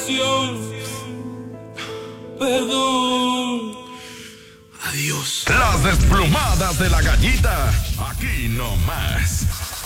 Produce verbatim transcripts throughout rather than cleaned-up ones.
canción. Perdón. Adiós. Las desplumadas de la gallita. Aquí nomás.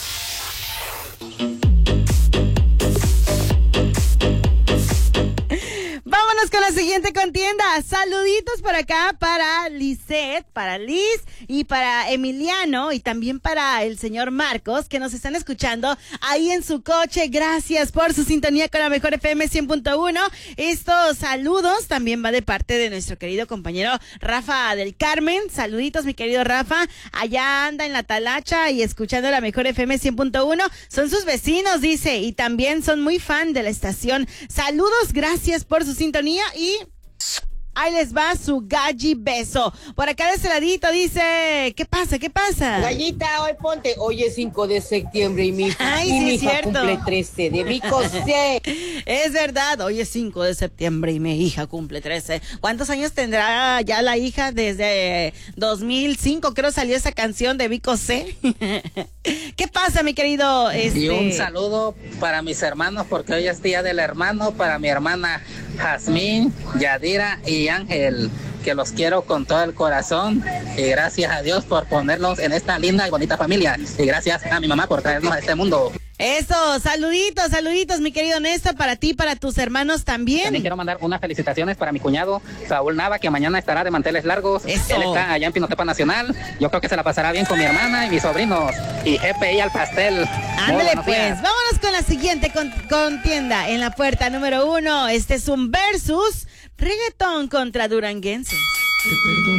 Vámonos con la siguiente contienda. Saluditos por acá para Lisette, para Liz y para Emiliano y también para el señor Marcos que nos están escuchando ahí en su coche. Gracias por su sintonía con la mejor F M cien punto uno. Estos saludos también va de parte de nuestro querido compañero Rafa del Carmen. Saluditos, mi querido Rafa. Allá anda en la talacha y escuchando la mejor F M cien punto uno. Son sus vecinos, dice, y también son muy fan de la estación. Saludos, gracias por su sintonía y ahí les va su galli beso. Por acá de ese ladito dice, ¿qué pasa? ¿Qué pasa? Gallita, hoy ponte, hoy es cinco de septiembre y mi hija, Ay, y sí, mi es hija cierto. cumple trece de Vico C. Es verdad, hoy es cinco de septiembre y mi hija cumple trece. ¿Cuántos años tendrá ya la hija? Desde dos mil cinco creo salió esa canción de Vico C. ¿Qué pasa, mi querido? Este... Y un saludo para mis hermanos porque hoy es día del hermano, para mi hermana Jazmín, Yadira y Ángel, que los quiero con todo el corazón y gracias a Dios por ponernos en esta linda y bonita familia y gracias a mi mamá por traernos a este mundo. Eso, saluditos, saluditos, mi querido Néstor, para ti, para tus hermanos también. También quiero mandar unas felicitaciones para mi cuñado Saúl Nava, que mañana estará de manteles largos. Eso. Él está allá en Pinotepa Nacional. Yo creo que se la pasará bien con mi hermana y mis sobrinos. Y G P I al pastel. Ándale pues, vámonos con la siguiente con- contienda en la puerta número uno. Este es un versus reggaetón contra duranguenses.